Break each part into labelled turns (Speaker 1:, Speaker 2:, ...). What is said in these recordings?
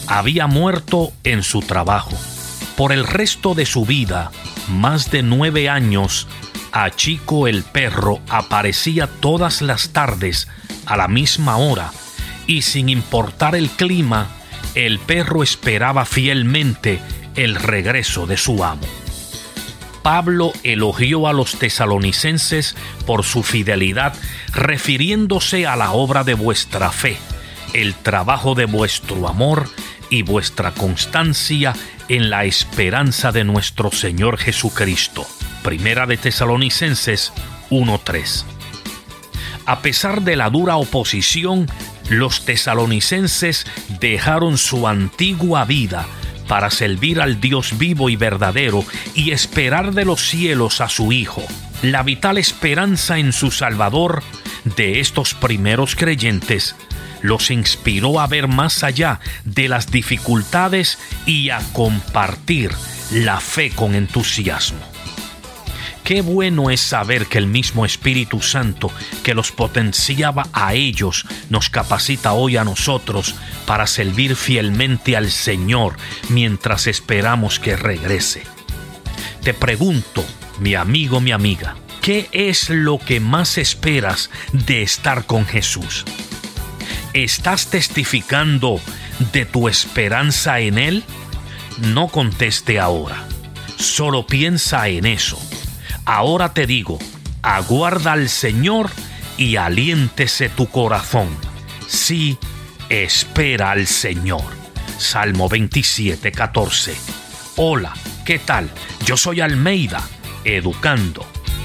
Speaker 1: había muerto en su trabajo. Por el resto de su vida, más de 9 años, a Chico el perro aparecía todas las tardes a la misma hora, y sin importar el clima, el perro esperaba fielmente el regreso de su amo. Pablo elogió a los tesalonicenses por su fidelidad, refiriéndose a la obra de vuestra fe, el trabajo de vuestro amor y vuestra constancia en la esperanza de nuestro Señor Jesucristo. Primera de Tesalonicenses 1:3. A pesar de la dura oposición, los tesalonicenses dejaron su antigua vida para servir al Dios vivo y verdadero y esperar de los cielos a su Hijo. La vital esperanza en su Salvador de estos primeros creyentes los inspiró a ver más allá de las dificultades y a compartir la fe con entusiasmo. Qué bueno es saber que el mismo Espíritu Santo que los potenciaba a ellos nos capacita hoy a nosotros para servir fielmente al Señor mientras esperamos que regrese. Te pregunto, mi amigo, mi amiga, ¿qué es lo que más esperas de estar con Jesús? ¿Estás testificando de tu esperanza en Él? No conteste ahora, solo piensa en eso. Ahora te digo, aguarda al Señor y aliéntese tu corazón. Sí, espera al Señor. Salmo 27:14. Hola, ¿qué tal? Yo soy Almeida, educando.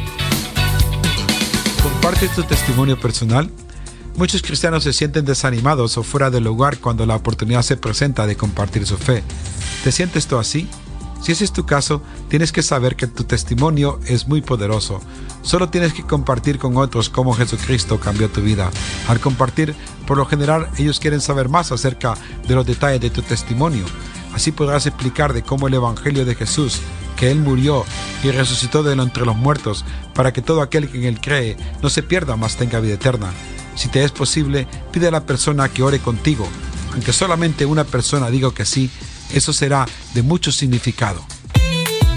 Speaker 2: Comparte tu testimonio personal. Muchos cristianos se sienten desanimados o fuera de lugar cuando la oportunidad se presenta de compartir su fe. ¿Te sientes tú así? Si ese es tu caso, tienes que saber que tu testimonio es muy poderoso. Solo tienes que compartir con otros cómo Jesucristo cambió tu vida. Al compartir, por lo general, ellos quieren saber más acerca de los detalles de tu testimonio. Así podrás explicar de cómo el Evangelio de Jesús, que Él murió y resucitó de entre los muertos, para que todo aquel que en Él cree no se pierda, mas tenga vida eterna. Si te es posible, pide a la persona que ore contigo. Aunque solamente una persona diga que sí, eso será de mucho significado.